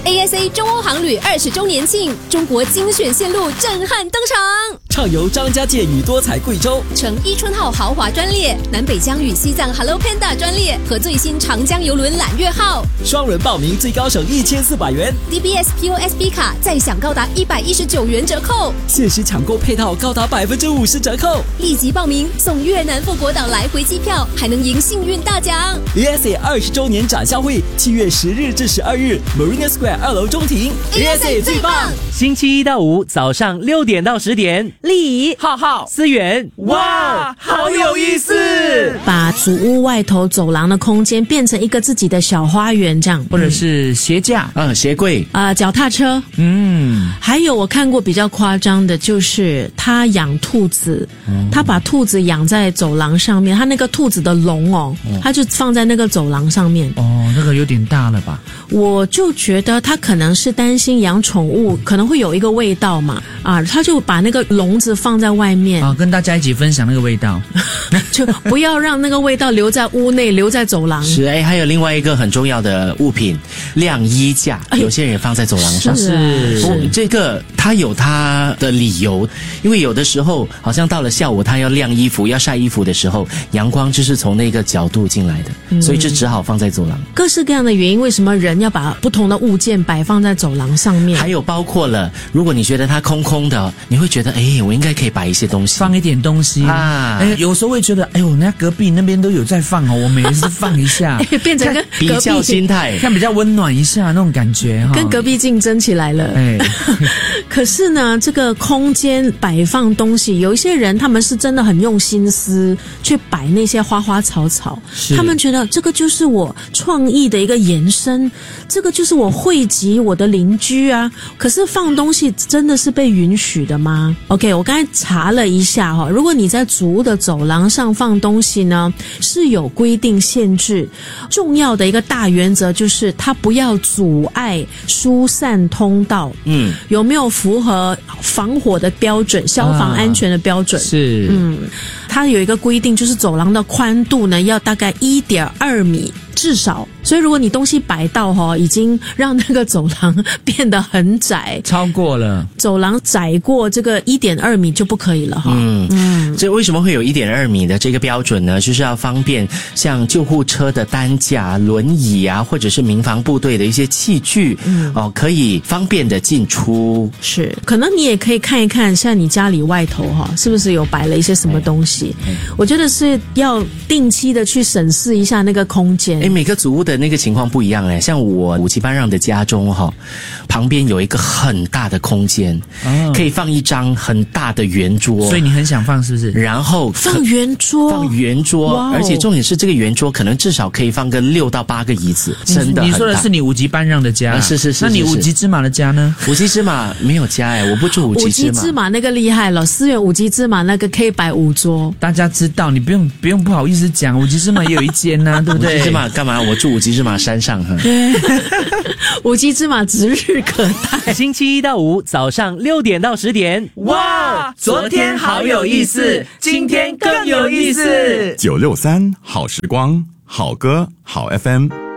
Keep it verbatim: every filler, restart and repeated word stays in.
A S A 中欧航旅二十周年庆，中国精选线路震撼登场。 畅游张家界与多彩贵州， 乘伊春号豪华专列，南北疆与西藏 Hello Panda 专列和最新长江邮轮揽月号， 双人报名最高省一千四百元 D B S P O S B 卡再享高达一百一十九元折扣， 限时抢购配套高达百分之五十折扣， 立即报名送越南富国岛来回机票，还能赢幸运大奖。 A S A 二十周年展销会，七月十日至十二日 ，Marina Square 二楼中庭 ，A S A 最棒。 星期一到五早上六点到十点， 丽怡、 浩浩、思源，哇，好有意思！ 把祖屋外头走廊的空间变成一个自己的小花园，这样， 或者是鞋架， 嗯，鞋柜， 呃，脚踏车， 嗯， 还有我看过比较夸张的，就是他养兔子，嗯、他把兔子养在走廊上面，他那个兔子的笼哦，嗯、他就放在那个走廊上面。 哦，那个有点大了吧？ 我就觉得他可能是担心养宠物可能会有一个味道嘛，啊，他就把那个笼子放在外面啊，跟大家一起分享那个味道， 就不要让那个味道留在屋内，留在走廊。 是，哎，还有另外一个很重要的物品，晾衣架，有些人放在走廊上。 是、啊是、哦，这个他有他的理由，因为有的时候好像到了下午，他要晾衣服、要晒衣服的时候，阳光就是从那个角度进来的，嗯、所以就只好放在走廊。 各式各样的原因，为什么人要把不同的物件摆放在走廊上面？ 还有包括了，如果你觉得它空空的，你会觉得，哎，我应该可以摆一些东西， 放一点东西啊。 哎，有时候会觉得，哎呦，人家隔壁那边都有在放哦，我们也是放一下， 哎、变成跟比较心态， 看比较温暖一下那种感觉哈， 跟隔壁竞争起来了。 哎， 可是呢，这个空间摆放东西，有一些人他们是真的很用心思去摆那些花花草草，他们觉得这个就是我创意的一个延伸，这个就是我汇集我的邻居啊。可是放东西真的是被允许的吗 ？OK， 我刚才查了一下哈，如果你在祖屋的走廊上放东西呢，是有规定限制。重要的一个大原则就是它不要阻碍疏散通道。嗯，有没有符合防火的标准、消防安全的标准？ 啊、是， 嗯，它有一个规定，就是走廊的宽度呢要大概 一点二米。至少，所以如果你东西摆到齁，已经让那个走廊变得很窄， 超过了走廊窄过这个 一点二米就不可以了齁。嗯嗯，这为什么会有 一点二米的这个标准呢？就是要方便像救护车的担架、轮椅啊，或者是民防部队的一些器具，嗯，哦，可以方便的进出。 是，可能你也可以看一看，像你家里外头齁，是不是有摆了一些什么东西？嗯、我觉得是要定期的去审视一下那个空间。 诶，每个祖屋的那个情况不一样诶，像我五七班让的家中哈，旁边有一个很大的空间，哦、可以放一张很大的圆桌， 所以你很想放是不是？ 然后放圆桌， 放圆桌，哦、而且重点是这个圆桌可能至少可以放个六到八个椅子，真的很大。 你说的是你五级班让的家， 啊、是是 是, 是。 那你五级芝麻的家呢？ 五级芝麻没有家诶，我不住五级芝麻。 五级芝麻那个厉害了，思源五级芝麻那个可以摆五桌， 大家知道，你不用不用不好意思讲，五级芝麻也有一间呐、啊，对不对？ 五级芝麻干嘛？我住五级芝麻山上哈。 五级芝麻指日可待。 星期一到五早上六点到十点， 哇，昨天好有意思，今天更有意思。 九六三好时光，好歌好 F M。